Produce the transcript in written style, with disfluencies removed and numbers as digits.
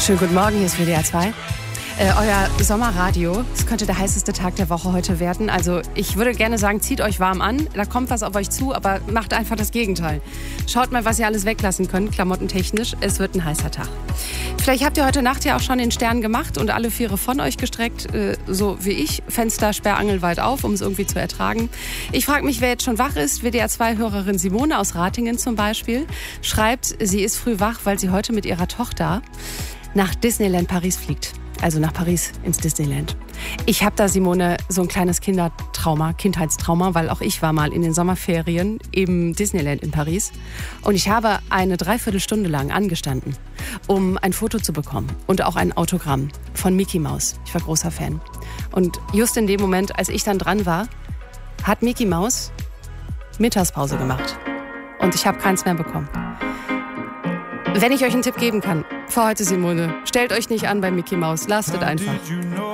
Schönen guten Morgen, hier ist WDR 2. Euer Sommerradio. Es könnte der heißeste Tag der Woche heute werden. Also ich würde gerne sagen, zieht euch warm an. Da kommt was auf euch zu, aber macht einfach das Gegenteil. Schaut mal, was ihr alles weglassen könnt, klamottentechnisch. Es wird ein heißer Tag. Vielleicht habt ihr heute Nacht ja auch schon den Stern gemacht und alle Viere von euch gestreckt, so wie ich. Fenster sperrangelweit auf, um es irgendwie zu ertragen. Ich frage mich, wer jetzt schon wach ist. WDR 2-Hörerin Simone aus Ratingen zum Beispiel schreibt, sie ist früh wach, weil sie heute mit ihrer Tochter nach Disneyland Paris fliegt. Also nach Paris ins Disneyland. Ich habe da, Simone, so ein kleines Kindheitstrauma, weil auch ich war mal in den Sommerferien im Disneyland in Paris. Und ich habe eine Dreiviertelstunde lang angestanden, um ein Foto zu bekommen und auch ein Autogramm von Mickey Mouse. Ich war großer Fan. Und just in dem Moment, als ich dann dran war, hat Mickey Mouse Mittagspause gemacht. Und ich habe keins mehr bekommen. Wenn ich euch einen Tipp geben kann, für heute, Simone, stellt euch nicht an bei Mickey Mouse, lasst es einfach.